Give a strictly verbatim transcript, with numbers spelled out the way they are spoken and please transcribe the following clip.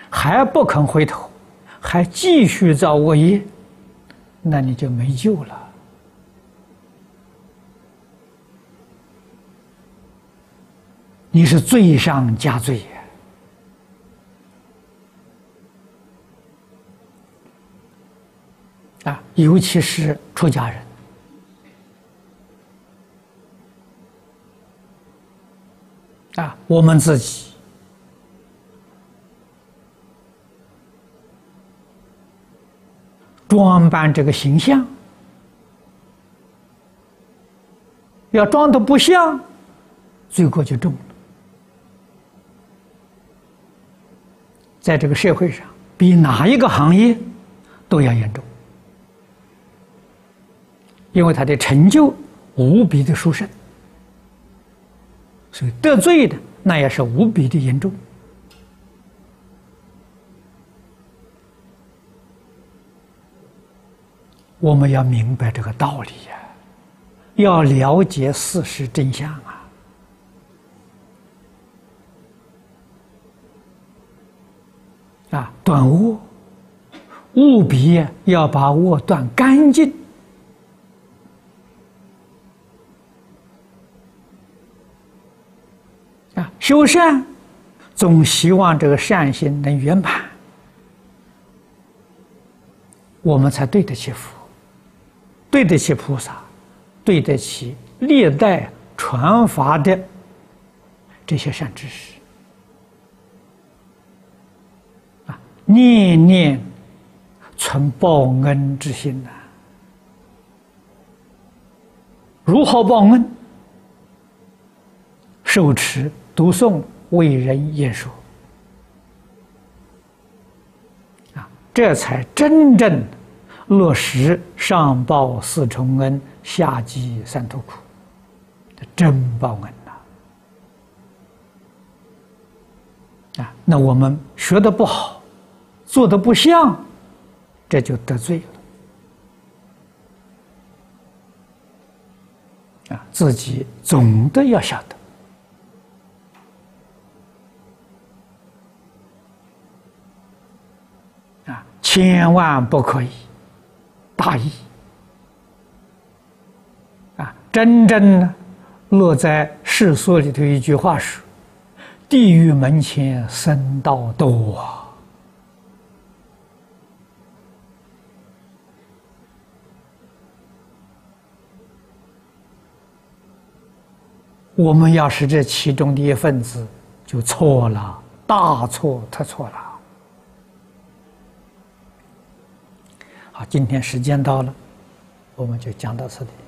还不肯回头，还继续造恶业，那你就没救了。你是罪上加罪呀！啊，尤其是出家人，啊，我们自己装扮这个形象，要装得不像，罪过就重了。在这个社会上，比哪一个行业都要严重。因为他的成就无比的殊胜，所以得罪的那也是无比的严重。我们要明白这个道理呀，要了解事实真相啊！啊，断恶，务必要把恶断干净。啊，修善，总希望这个善行能圆满，我们才对得起佛，对得起菩萨，对得起历代传法的这些善知识。啊，念念存报恩之心呐、啊。如何报恩？受持读诵为人言说，啊，这才真正落实上报四重恩，下济三途苦的真报恩呐！啊，那我们学得不好，做得不像，这就得罪了。啊，自己总的要晓得。千万不可以大意啊！真正呢，落在世俗里头一句话说：“地狱门前僧道多啊！”我们要是这其中的一份子，就错了，大错特错了。好，今天时间到了，我们就讲到这里。